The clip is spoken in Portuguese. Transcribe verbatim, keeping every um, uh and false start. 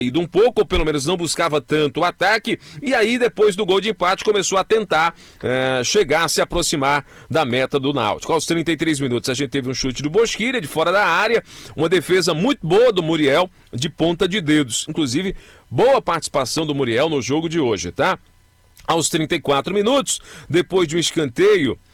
ido um pouco, ou pelo menos não buscava tanto o ataque, e aí depois do gol de empate começou a tentar é, chegar, se aproximar da meta do Náutico. Aos trinta e três minutos a gente teve um chute do Bosquilha de fora da área, uma defesa muito boa do Muriel de ponta de dedos, inclusive boa participação do Muriel no jogo de hoje, tá? Aos trinta e quatro minutos, depois de um escanteio